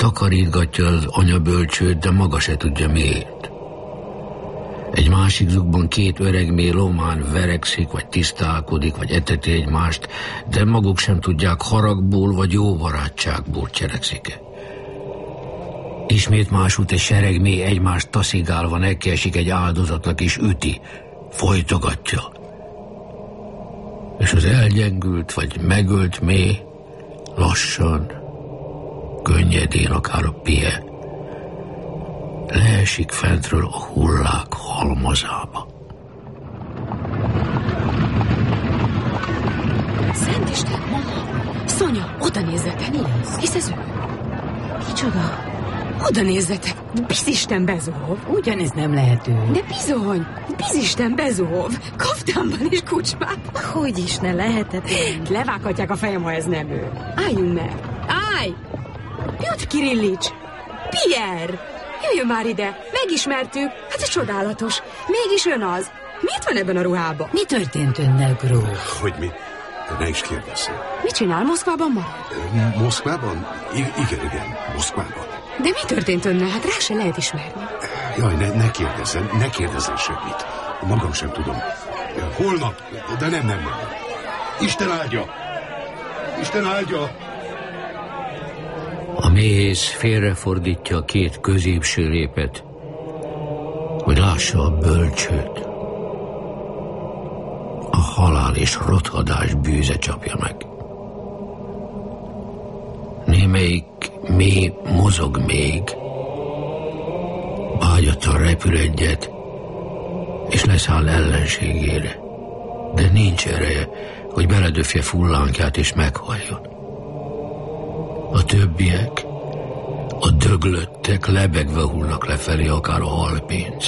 takarítgatja az anyabölcsőt, de maga se tudja miért. Egy másik zugban két öreg méh lomán verekszik, vagy tisztálkodik, vagy eteti egymást, de maguk sem tudják, haragból vagy jó barátságból cselekszik-e. Ismét másút egy sereg méh egymást taszigálva nekiesik egy áldozatnak és üti, folytogatja. És az elgyengült vagy megölt méh lassan, könnyedén, akár a pie, leesik fentről a hullák halmazába. Szent Isten, mama! Szonya, oda nézzetek! Mi az? Hisz ez ő? Kicsoda? Oda nézzetek! Bizisten bezuhov! Ugyanez nem lehet ő. De bizony! Bizisten bezuhov! Kaftánban és kucsmán! Hogy is ne lehetett? Levághatják a fejem, ha ez nem ő. Álljunk meg! Állj! Piotr Kirillics! Pierre! Jöjjön már ide! Megismertük! Hát ez csodálatos! Mégis ön az! Miért van ebben a ruhában? Mi történt önnel, gróf? Hogy mi? Ne is kérdezzél. Mit csinál? Moszkvában marad? Moszkvában? Igen, Moszkvában. De mi történt önnel? Hát rá se lehet ismerni. Jaj, ne kérdezzen semmit. Magam sem tudom. Holnap, de nem. Isten áldja! Isten áldja! A méhész félrefordítja a két középső lépet, hogy lássa a bölcsőt. A halál és rothadás bűze csapja meg. Némelyik méh mozog még, vágyattal repül egyet, és leszáll ellenségére, de nincs ereje, hogy beledöfje fullánkját és meghalljon. A többiek, a döglöttek lebegve hullnak lefelé, akár a halpénz.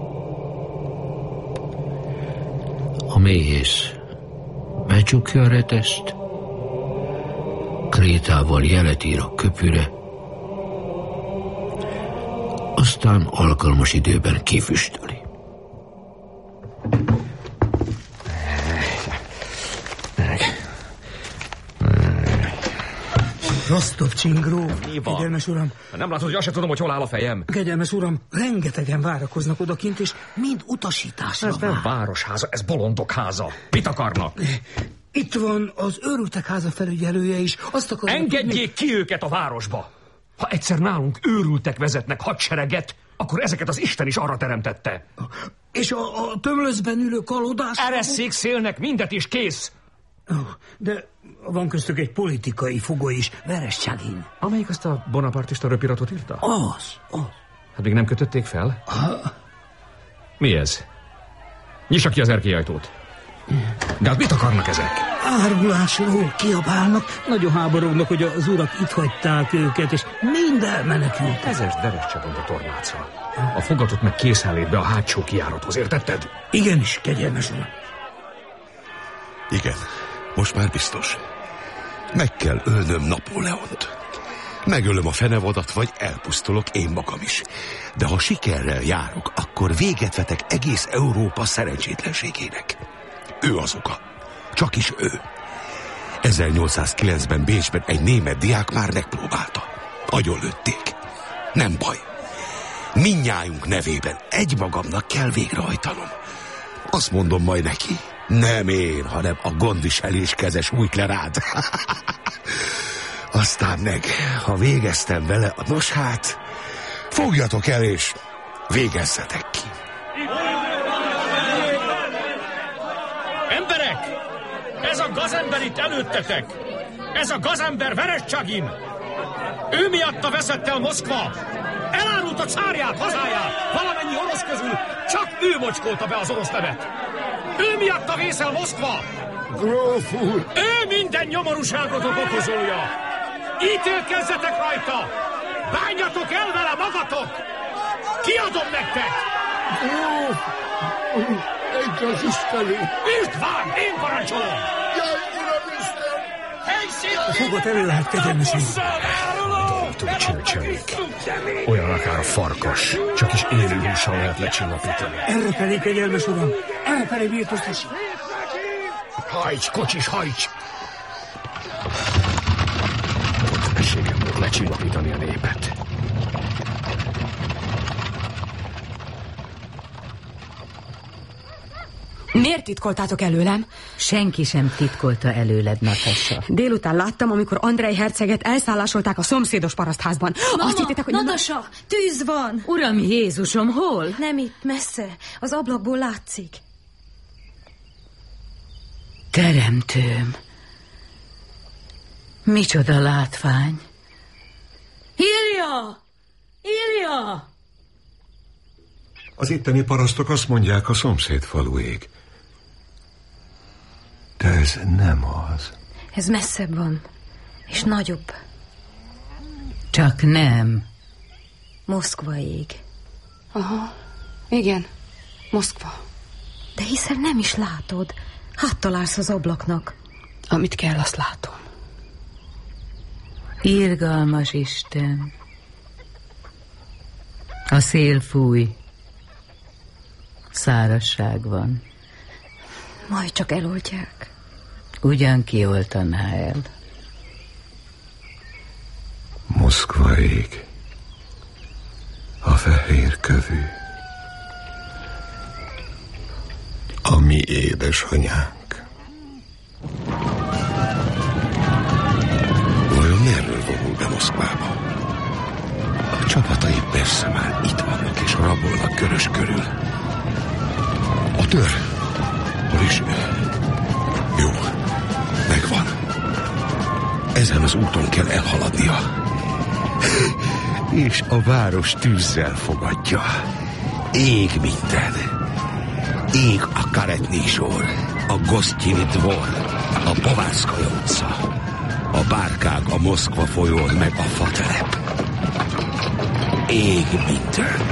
A méhész becsukja a reteszt, krétával jelet ír a köpűre, aztán alkalmas időben kifüstöli. Rostovcsin gróf, kegyelmes uram. Nem látod, hogy azt sem tudom, hogy hol áll a fejem. Kegyelmes uram, rengetegen várakoznak odakint, és mind utasításra Ez nem városháza, ez bolondok háza. Mit akarnak? Itt van az őrültek háza felügyelője is. Azt akarják, engedjék ki őket a városba. Ha egyszer nálunk őrültek vezetnek hadsereget, akkor ezeket az Isten is arra teremtette. És a tömlözben ülő kalódás... Eresszék szélnek, mindet is kész. De van köztük egy politikai fogoly is, Vereshchagin. Amelyik azt a bonapartista röpiratot írta? Az. Hát még nem kötötték fel? Mi ez? Nyissa ki az erkélyajtót. De hát mit akarnak ezek? Árulásról kiabálnak, nagyon háborognak, hogy az urak itt hagyták őket, és mind elmenekültek. Ezes Vereshchagon a tornáca. A fogatot meg készenlétbe a hátsó kijárathoz, értetted? Igenis, kegyelmes uram. Igen, most már biztos. Meg kell ölnöm Napóleont. Megölöm a fenevadat, vagy elpusztulok én magam is. De ha sikerrel járok, akkor véget vetek egész Európa szerencsétlenségének. Ő az oka. Csak is ő. 1809-ben Bécsben egy német diák már megpróbálta. Agyonlőtték. Nem baj. Mindnyájunk nevében egymagamnak kell végrehajtanom. Azt mondom majd neki. Nem én, hanem a gondviselés kezes újklerád. Aztán meg, ha végeztem vele, nos hát, fogjatok el és végezzetek ki. Emberek! Ez a gazember itt előttetek! Ez a gazember Vereshchagin! Ő miatta veszett el Moszkva! Elárult a cárját, hazáját! Valamennyi orosz közül csak ő mocskolta be az orosz nevet! Ő miatta vészel Moszkva! Gróf úr! Ő minden nyomorúságotok okozója! Ítélkezzetek rajta! Bánjatok el vele magatok! Kiadom nektek! Gróf! Egy az Istenő! István, én parancsolom! Jaj, uram Isten! A fogot elő lehet, kegyelmes uram. Tudom, csőcselék. Olyan akár a farkas. Csak is élő hússal lehet lecsillapítani. Errefelé, kegyelmes uram! Errefelé birtoztassék! Hajts, kocsis, hajts! Ott mességem volt lecsillapítani a népet. Miért titkoltátok előlem? Senki sem titkolta előled, Natasha. Délután láttam, amikor Andrej herceget elszállásolták a szomszédos parasztházban. Mama, azt hittétek, hogy... Natasha, tűz van! Uram Jézusom, hol? Nem itt, messze. Az ablakból látszik. Teremtőm. Micsoda látvány. Ilja! Ilja! Az itteni parasztok azt mondják, a szomszéd falu ég. De ez nem az. Ez messzebb van, és nagyobb. Csak nem. Moszkva ég. Aha, igen, Moszkva. De hiszen nem is látod. Háttal állsz az ablaknak. Amit kell, azt látom. Irgalmas Isten. A szél fúj. Szárazság van. Majd csak eloltják. Ugyan kioltaná el. Moszkva ég. A fehér kövű. A mi édesanyánk. Vajon merről vonul be Moszkvába? A csapatai persze már itt vannak és rabolnak Körös körül. A tör. Hol is? Jó, megvan. Ezen az úton kell elhaladnia. És a város tűzzel fogadja. Ég minden. Ég a Karetnyi sor, a Gosztyini dvor, a Povárszkaja utca, a bárkák a Moszkva folyón, meg a fatelep. Ég minden.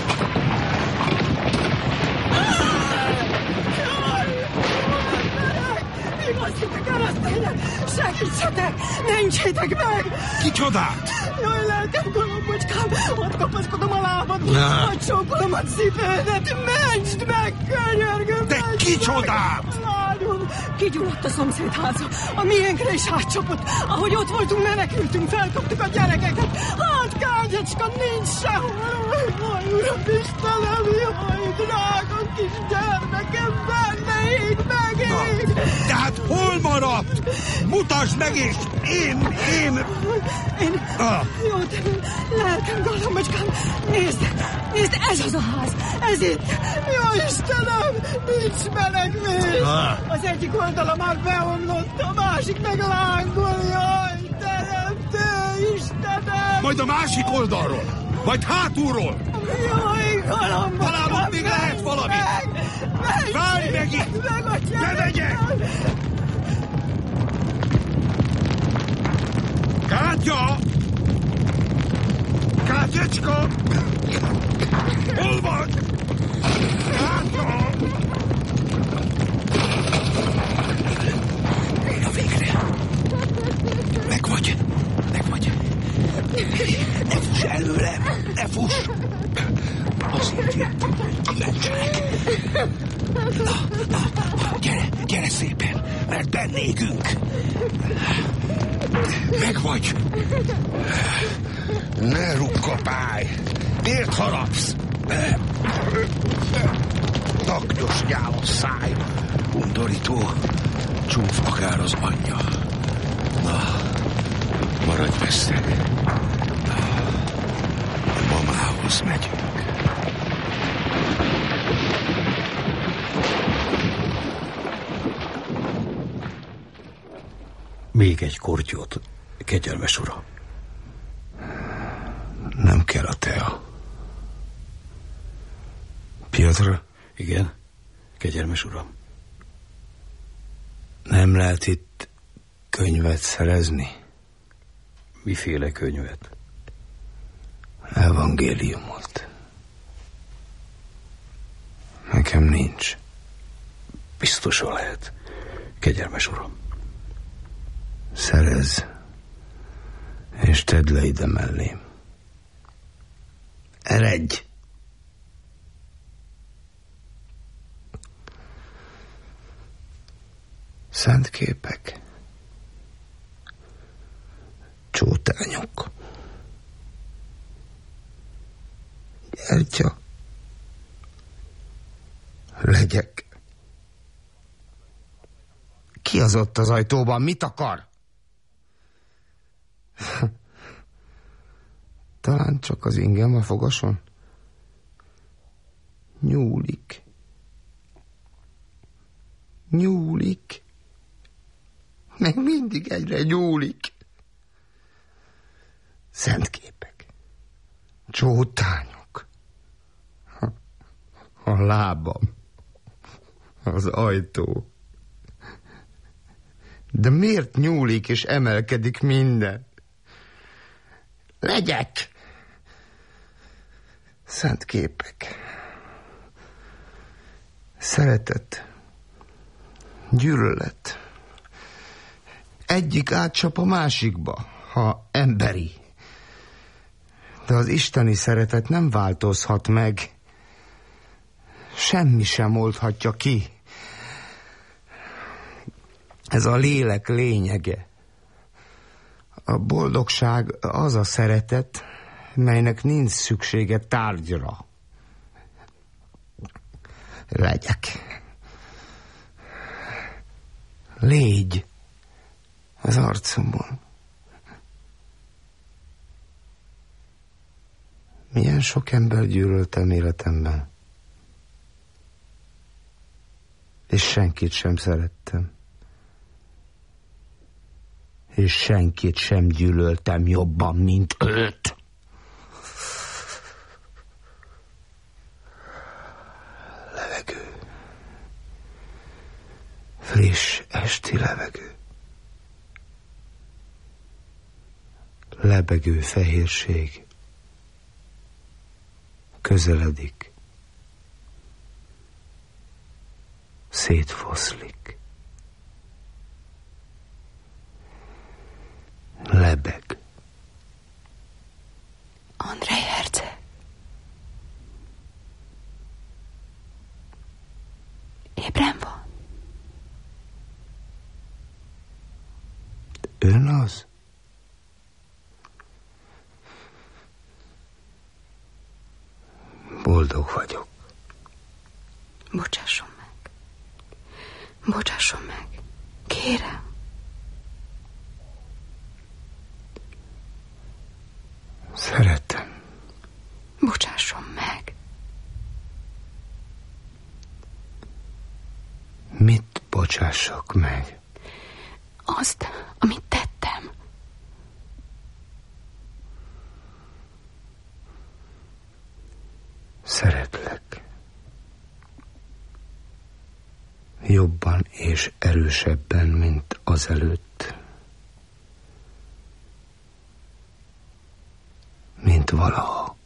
Segítsetek! Mentsétek meg! Kicsodát? Jaj, lelkem, golombocskám! Ott kapaszkodom a lábad! Ott csókolom a cipődet! Mentsd meg, könyörgöm! De kicsodát? Lányom, kigyulladt a szomszédháza. A miénkre is átcsapott. Ahogy ott voltunk, menekültünk, felkaptuk a gyerekeket. Hát, Kágyacska, nincs sehol! Jaj, Uram Istenem, jaj, drága kis gyermekem, benne ég, megég! Tehát hol maradt? Mutasd meg, és én... Jó, te lelkem, galombocskám, nézd, ez az a ház, ez itt. Jó Istenem, nincs menekvés. Az egyik oldala már beomlott, a másik meg lángol, jaj, teremtő Istenem. Majd a másik oldalról, majd hátulról. Jaj, galombocskám. Talán ott még lehet valami. Várj meg itt, ne megyek. Kátya! Kátyecska! Hol vagy? Kátya! Na végre! Megvagy! Ne fuss előlem! Ne fuss! Azért jöttem, hogy kimentsenek. Na, gyere szépen, mert bennégünk. Megvagy! Ne rukkapálj! Miért harapsz? Taknyos nyálos száj, undorító, csúf akár az anyja. Na, maradj messze. Mamához megyünk. Még egy kortyót, kegyelmes uram. Nem kell a tea. Piotr? Igen, kegyelmes uram. Nem lehet itt könyvet szerezni? Miféle könyvet? Evangéliumot. Nekem nincs. Biztosan lehet, kegyelmes uram. Szerezz, és tedd le ide mellém. Eredj! Szent képek, csótányok, Gyertya. Legyek. Ki az ott az ajtóban? Mit akar? Talán csak az ingem a fogason? Nyúlik. Nyúlik. Még mindig egyre nyúlik. Szentképek. Csótányok. A lábam. Az ajtó. De miért nyúlik és emelkedik minden? Legyek! Szentképek. Szeretet. Gyűlölet. Egyik átcsap a másikba, ha emberi. De az isteni szeretet nem változhat meg. Semmi sem oldhatja ki. Ez a lélek lényege. A boldogság az a szeretet, melynek nincs szüksége tárgyra. Legyek. Légy az arcomon. Milyen sok ember gyűlöltem életemben. És senkit sem szerettem. És senkit sem gyűlöltem jobban, mint őt. Levegő. Friss esti levegő. Lebegő fehérség. Közeledik. Szétfoszlik. Lebeg. Andrej herceg. Ébren van. Ön az? Boldog vagyok. Bocsásson meg. Bocsásson meg. Kérem. Szeretem. Bocsásson meg. Mit bocsássak meg? Azt, amit tettem. Szeretlek. Jobban és erősebben, mint azelőtt. Mint valaha.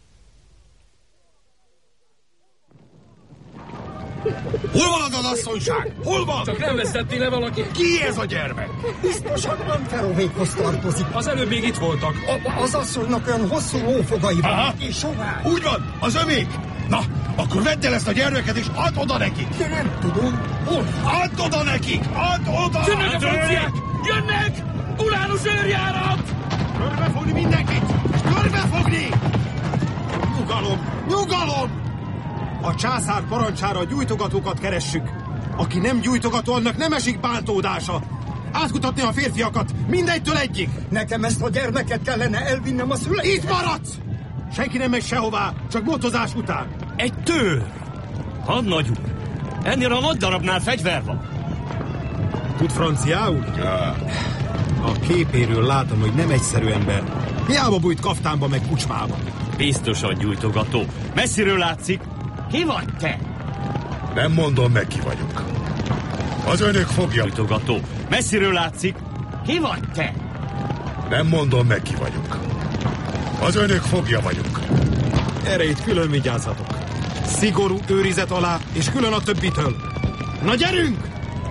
Hol van az az asszonyság? Hol van? Csak nem vesztetté le valaki. Ki ez a gyermek? Biztosan Anterovékhoz tartozik. Az előbb még itt voltak. Az asszonynak olyan hosszú lófogai van, és sovány. Úgy van, az övék. Na, akkor vedd el ezt a gyermeket, és add oda nekik. De nem tudom. Hol? Add oda nekik! Add oda! Jönnek a franciák! Jönnek! Uránus őrjárat! Körbefogni mindenkit! És körbefogni! Nyugalom! Nyugalom! A császár parancsára gyújtogatókat keressük. Aki nem gyújtogató, annak nem esik bántódása. Átkutatni a férfiakat, mindegytől egyik. Nekem ezt a gyermeket kellene elvinnem a szüleimhez. Itt maradsz! Senki nem megy sehová, csak motozás után. Egy tőr! Hadnagy úr, ennél a nagy darabnál fegyver van. Tud franciául? Ja. A képéről látom, hogy nem egyszerű ember. Hiába bújt kaftánba meg kucsmába. Biztosan gyújtogató. Messziről látszik. Ki vagy te? Nem mondom meg, ki vagyok. Az önök fogja. Gyújtogató. Messziről látszik. Ki vagy te? Nem mondom meg, ki vagyok. Az önök fogja vagyok. Erre itt külön vigyázzatok. Szigorú őrizet alá, és külön a többitől. Na gyerünk!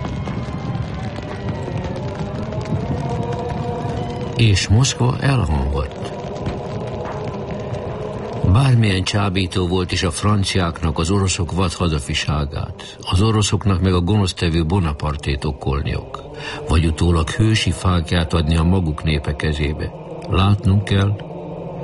És Moszkva elhangott. Bármilyen csábító volt is a franciáknak az oroszok vad hadafiságát, az oroszoknak meg a gonosztevő Bonapartét okkolniuk, vagy utólag hősi fákját adni a maguk népe kezébe. Látnunk kell,